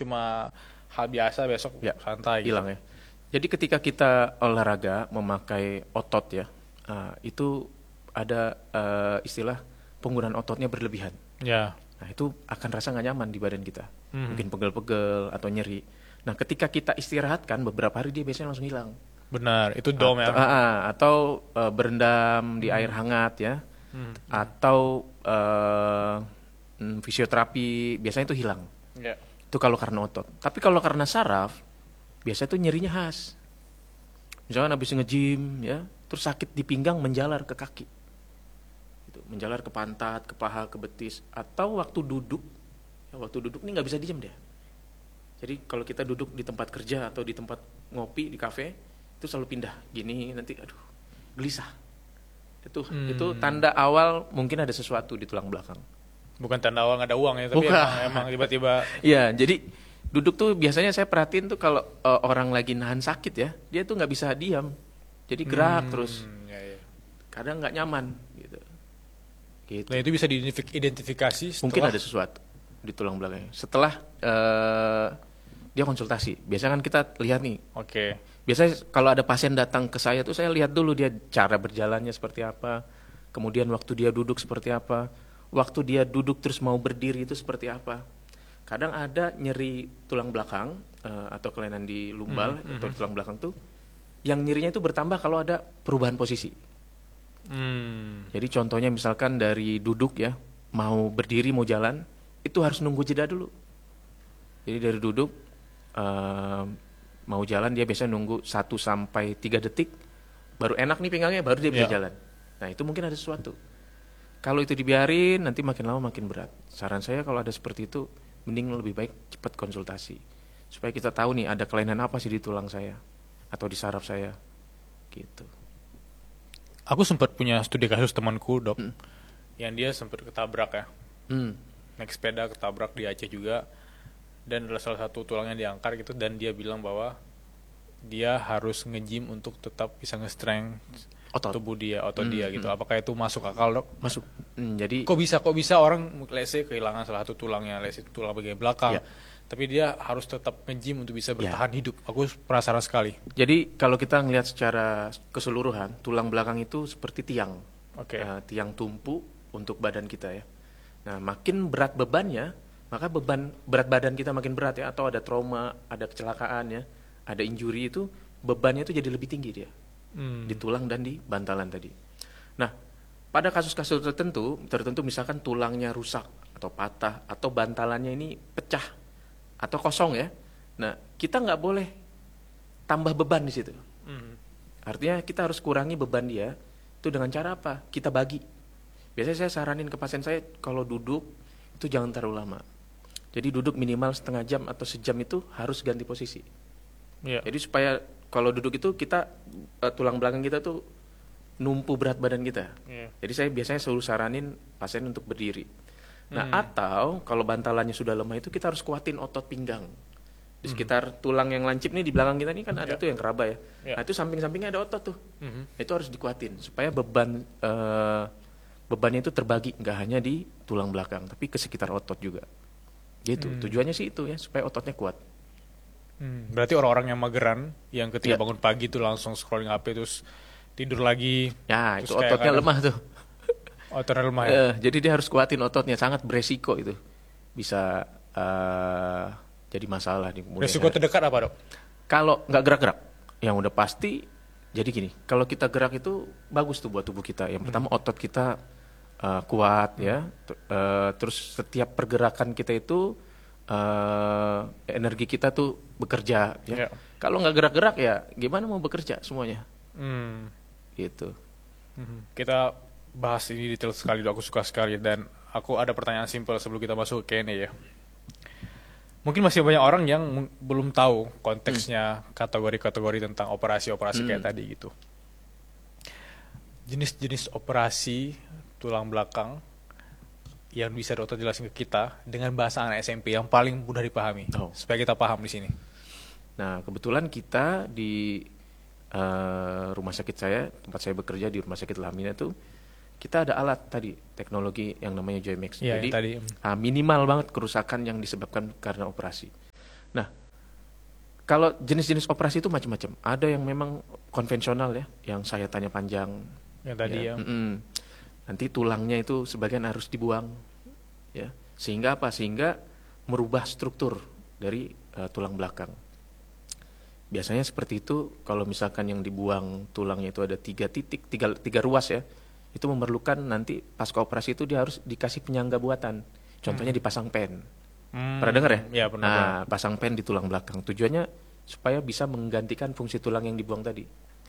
cuma hal biasa, besok Ya, santai gitu. hilang ya. Jadi ketika kita olahraga memakai otot ya, itu ada istilah penggunaan ototnya berlebihan. Ya. Nah itu akan rasa nggak nyaman di badan kita, Mhm. mungkin pegel-pegel atau nyeri. Nah ketika kita istirahatkan beberapa hari dia biasanya langsung hilang. Benar, itu dom ya. Atau berendam di air hangat ya, atau fisioterapi biasanya itu hilang. Ya. Itu kalau karena otot. Tapi kalau karena saraf, biasanya tuh nyerinya khas. Misalkan habis nge-gym ya, terus sakit di pinggang menjalar ke kaki. Gitu, menjalar ke pantat, ke paha, ke betis, atau waktu duduk. Ya, waktu duduk ini nggak bisa diem deh. Jadi kalau kita duduk di tempat kerja atau di tempat ngopi di kafe, itu selalu pindah gini nanti aduh gelisah. Itu tanda awal mungkin ada sesuatu di tulang belakang. Bukan tanda awal nggak ada uang ya, tapi Bukan. emang tiba-tiba. Iya, jadi duduk tuh biasanya saya perhatiin tuh kalau orang lagi nahan sakit ya, dia tuh nggak bisa diam. Jadi gerak terus. Ya. Kadang nggak nyaman gitu. Gitu. Nah itu bisa diidentifikasi setelah. Mungkin ada sesuatu di tulang belakangnya. Setelah dia konsultasi. Biasanya kan kita lihat nih. Oke. Biasanya kalau ada pasien datang ke saya tuh saya lihat dulu dia cara berjalannya seperti apa. Kemudian waktu dia duduk seperti apa. Waktu dia duduk terus mau berdiri itu seperti apa. Kadang ada nyeri tulang belakang atau kelainan di lumbal atau tulang belakang tuh yang nyerinya itu bertambah kalau ada perubahan posisi. Jadi contohnya misalkan dari duduk ya, mau berdiri mau jalan, itu harus nunggu jeda dulu. Jadi dari duduk mau jalan dia biasanya nunggu 1-3 detik, baru enak nih pinggangnya, baru dia bisa jalan. Nah itu mungkin ada sesuatu. Kalau itu dibiarin nanti makin lama makin berat. Saran saya kalau ada seperti itu, mending lebih baik cepat konsultasi. Supaya kita tahu nih ada kelainan apa sih di tulang saya atau di saraf saya gitu. Aku sempat punya studi kasus temanku dok, yang dia sempat ketabrak ya, naik sepeda ketabrak di Aceh juga, dan adalah salah satu tulangnya diangkat gitu, dan dia bilang bahwa dia harus nge-gym untuk tetap bisa nge-strength Otot. tubuh dia, otot dia gitu. Apakah itu masuk akal dok? Masuk. Jadi Kok bisa orang let's say kehilangan salah satu tulangnya, let's say tulang bagian belakang, Ya. tapi dia harus tetap nge-gym untuk bisa bertahan hidup. Aku penasaran sekali. Jadi kalau kita ngelihat secara keseluruhan, tulang belakang itu seperti tiang. Oke. Tiang tumpu untuk badan kita ya. Nah, makin berat bebannya, maka berat badan kita makin berat ya, atau ada trauma, ada kecelakaan ya, ada injury itu bebannya itu jadi lebih tinggi dia. Di tulang dan di bantalan tadi. Nah, pada kasus-kasus tertentu misalkan tulangnya rusak atau patah atau bantalannya ini pecah atau kosong ya. Nah, kita nggak boleh tambah beban di situ. Artinya kita harus kurangi beban dia itu dengan cara apa? Kita bagi. Biasanya saya saranin ke pasien saya kalau duduk itu jangan terlalu lama. Jadi duduk minimal setengah jam atau sejam itu harus ganti posisi. Iya. Jadi supaya kalau duduk itu kita tulang belakang kita tuh numpu berat badan kita. Iya. Jadi saya biasanya selalu saranin pasien untuk berdiri. Nah, atau kalau bantalannya sudah lemah itu kita harus kuatin otot pinggang. Di sekitar tulang yang lancip nih di belakang kita nih kan ada tuh yang keraba ya. Nah, itu samping-sampingnya ada otot tuh. Itu harus dikuatin supaya bebannya itu terbagi, nggak hanya di tulang belakang tapi ke sekitar otot juga. Gitu. Tujuannya sih itu ya supaya ototnya kuat. Berarti orang-orang yang mageran, yang ketika bangun pagi tuh langsung scrolling HP terus tidur lagi. Ya, terus itu ototnya lemah tuh. Ototnya lemah ya. Jadi dia harus kuatin ototnya, sangat beresiko itu. Bisa jadi masalah di kemudian Resiko hari. terdekat apa dok? Kalau nggak gerak-gerak, yang udah pasti. Jadi gini, kalau kita gerak itu bagus tuh buat tubuh kita. Yang pertama otot kita kuat ya. Terus setiap pergerakan kita itu energi kita tuh bekerja ya. Kalau nggak gerak-gerak ya gimana mau bekerja semuanya gitu. Kita bahas ini detail sekali, aku suka sekali, dan aku ada pertanyaan simpel sebelum kita masuk ke Q&A ya. Mungkin masih banyak orang yang belum tahu konteksnya kategori-kategori tentang operasi-operasi kayak tadi gitu. Jenis-jenis operasi tulang belakang yang bisa dokter jelasin ke kita dengan bahasa anak SMP yang paling mudah dipahami, supaya kita paham di sini. Nah, kebetulan kita di rumah sakit saya, tempat saya bekerja di rumah sakit Lamina tuh, kita ada alat tadi, teknologi yang namanya Joymax. Ya, jadi tadi. minimal banget kerusakan yang disebabkan karena operasi. Nah, kalau jenis-jenis operasi itu macam-macam. Ada yang memang konvensional ya, yang saya tanya panjang. Yang tadi ya. Nanti tulangnya itu sebagian harus dibuang, ya. Sehingga apa? Sehingga merubah struktur dari tulang belakang. Biasanya seperti itu. Kalau misalkan yang dibuang tulangnya itu ada 3 titik, 3 ruas ya, itu memerlukan nanti pasca operasi itu dia harus dikasih penyangga buatan. Contohnya dipasang pen. Pernah dengar ya? Ya, pernah. Nah, pasang pen di tulang belakang. Tujuannya supaya bisa menggantikan fungsi tulang yang dibuang tadi.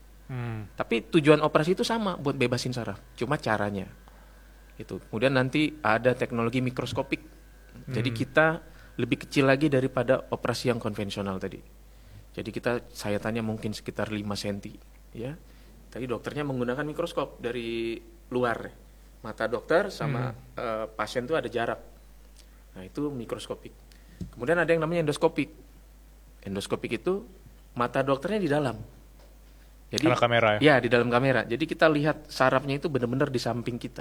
Tapi tujuan operasi itu sama, buat bebasin saraf. Cuma caranya itu. Kemudian nanti ada teknologi mikroskopik. Jadi kita lebih kecil lagi daripada operasi yang konvensional tadi. Jadi saya tanya mungkin sekitar 5 cm, ya. Tadi dokternya menggunakan mikroskop dari luar. Mata dokter sama pasien itu ada jarak. Nah, itu mikroskopik. Kemudian ada yang namanya endoskopik. Endoskopik itu mata dokternya di dalam. Jadi Karena kamera ya? Ya, di dalam kamera. Jadi kita lihat sarafnya itu benar-benar di samping kita.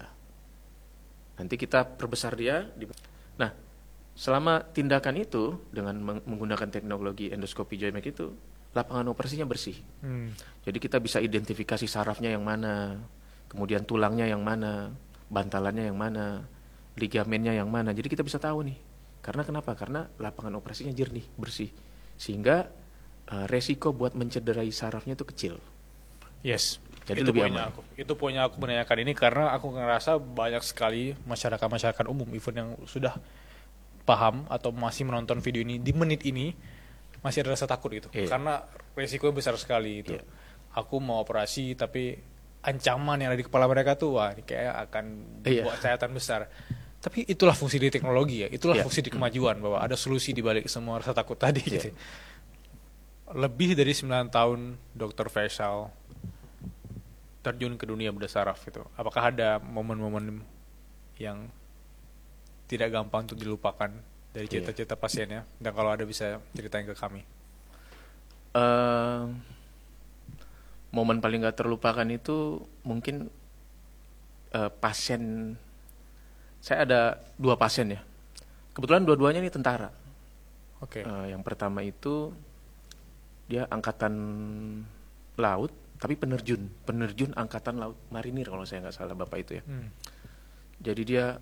Nanti kita perbesar dia. Nah, selama tindakan itu dengan menggunakan teknologi endoskopi Joymac itu, lapangan operasinya bersih. Jadi kita bisa identifikasi sarafnya yang mana, kemudian tulangnya yang mana, bantalannya yang mana, ligamennya yang mana. Jadi kita bisa tahu nih. Karena kenapa? Karena lapangan operasinya jernih, bersih. Sehingga resiko buat mencederai sarafnya itu kecil. Yes. Jadi itu lebih poinnya aman. Itu poinnya aku menanyakan ini karena aku ngerasa banyak sekali masyarakat umum even yang sudah paham atau masih menonton video ini di menit ini masih ada rasa takut gitu. Karena resikonya besar sekali itu. Aku mau operasi tapi ancaman yang ada di kepala mereka tuh wah ini kayak akan buat sayatan besar. Tapi itulah fungsi di teknologi ya. Itulah fungsi di kemajuan bahwa ada solusi di balik semua rasa takut tadi gitu. Lebih dari 9 tahun Dr. Faisal terjun ke dunia bedah saraf gitu. Apakah ada momen-momen yang tidak gampang untuk dilupakan dari cerita-cerita pasiennya? Dan kalau ada bisa ceritain ke kami. Momen paling gak terlupakan itu mungkin pasien. Saya ada 2 pasien ya. Kebetulan dua-duanya ini tentara. Oke. Yang pertama itu dia angkatan laut, tapi penerjun angkatan laut marinir kalau saya nggak salah bapak itu ya. Jadi dia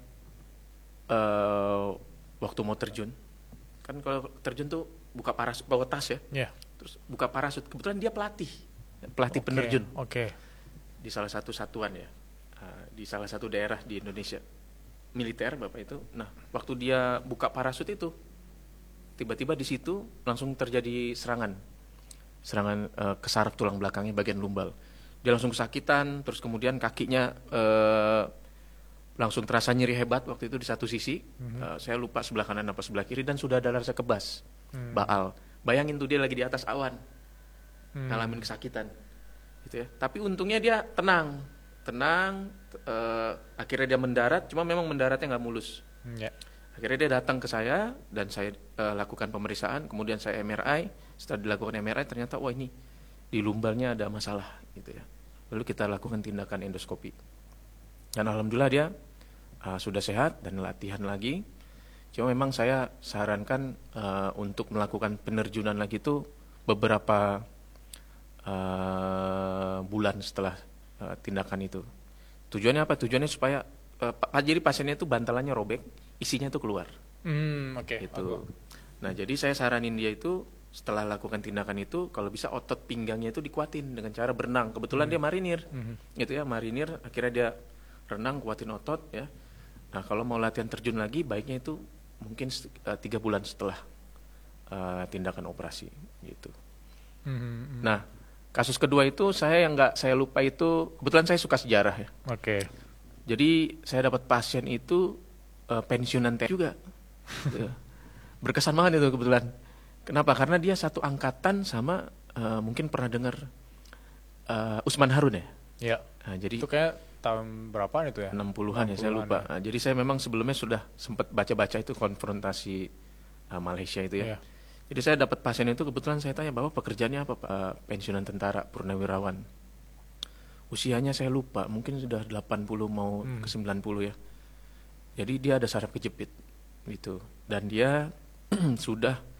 waktu mau terjun, kan kalau terjun tuh buka parasut, bawa tas ya. Terus buka parasut. Kebetulan dia pelatih penerjun. Di salah satu satuan ya, di salah satu daerah di Indonesia militer bapak itu. Nah, waktu dia buka parasut itu, tiba-tiba di situ langsung terjadi serangan ke saraf tulang belakangnya bagian lumbal. Dia langsung kesakitan, terus kemudian kakinya langsung terasa nyeri hebat waktu itu di satu sisi. Saya lupa sebelah kanan apa sebelah kiri, dan sudah ada rasa kebas, baal. Bayangin tuh dia lagi di atas awan, ngalamin kesakitan, gitu ya. Tapi untungnya dia tenang. Akhirnya dia mendarat, cuma memang mendaratnya nggak mulus. Akhirnya dia datang ke saya dan saya lakukan pemeriksaan, kemudian saya MRI. Setelah dilakukan MRI ternyata wah ini di lumbalnya ada masalah gitu ya. Lalu kita lakukan tindakan endoskopi. Dan alhamdulillah dia sudah sehat dan latihan lagi. Cuma memang saya sarankan untuk melakukan penerjunan lagi itu beberapa bulan setelah tindakan itu. Tujuannya apa? Tujuannya supaya jadi pasiennya itu bantalannya robek, isinya itu keluar. Gitu. Nah, jadi saya saranin dia itu setelah lakukan tindakan itu, kalau bisa otot pinggangnya itu dikuatin dengan cara berenang. Kebetulan dia marinir, gitu ya, marinir. Akhirnya dia renang, kuatin otot ya. Nah, kalau mau latihan terjun lagi, baiknya itu mungkin 3 bulan setelah tindakan operasi, gitu. Nah, kasus kedua itu yang nggak saya lupa itu, kebetulan saya suka sejarah ya. Jadi saya dapat pasien itu pensiunan TNI juga. Berkesan banget itu kebetulan. Kenapa? Karena dia satu angkatan sama mungkin pernah dengar Usman Harun ya. Iya. Nah, jadi itu kayak tahun berapaan itu ya? 60-an ya, saya lupa. Nah, jadi saya memang sebelumnya sudah sempat baca-baca itu konfrontasi Malaysia itu ya. Jadi saya dapat pasien itu, kebetulan saya tanya, "Bapak pekerjaannya apa, Pak?" Pensiunan tentara, purnawirawan. Usianya saya lupa, mungkin sudah 80 mau ke 90 ya. Jadi dia ada saraf kejepit gitu. Dan dia sudah